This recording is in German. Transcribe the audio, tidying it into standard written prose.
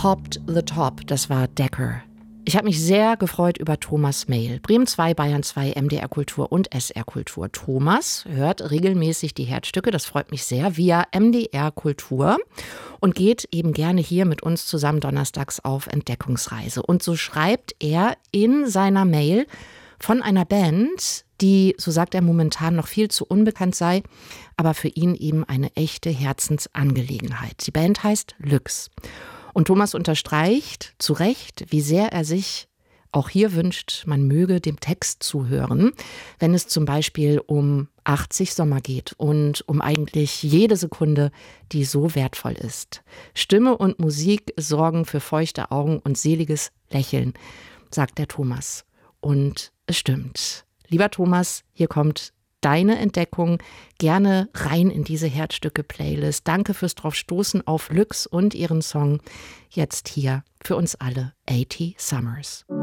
Hopped the Top, das war Decker. Ich habe mich sehr gefreut über Thomas Mail. Bremen 2, Bayern 2, MDR Kultur und SR Kultur. Thomas hört regelmäßig die Herzstücke, das freut mich sehr, via MDR Kultur und geht eben gerne hier mit uns zusammen donnerstags auf Entdeckungsreise. Und so schreibt er in seiner Mail von einer Band, die, so sagt er, momentan noch viel zu unbekannt sei, aber für ihn eben eine echte Herzensangelegenheit. Die Band heißt Lux. Und Thomas unterstreicht zu Recht, wie sehr er sich auch hier wünscht, man möge dem Text zuhören, wenn es zum Beispiel um 80 Sommer geht und um eigentlich jede Sekunde, die so wertvoll ist. Stimme und Musik sorgen für feuchte Augen und seliges Lächeln, sagt der Thomas. Und es stimmt. Lieber Thomas, hier kommt deine Entdeckung, gerne rein in diese Herzstücke-Playlist. Danke fürs Draufstoßen auf Lux und ihren Song. Jetzt hier für uns alle 80 Summers.